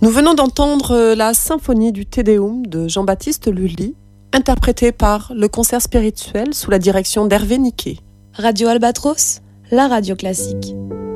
Nous venons d'entendre la symphonie du Te Deum de Jean-Baptiste Lully, interprétée par le concert spirituel sous la direction d'Hervé Niquet. Radio Albatros, la radio classique.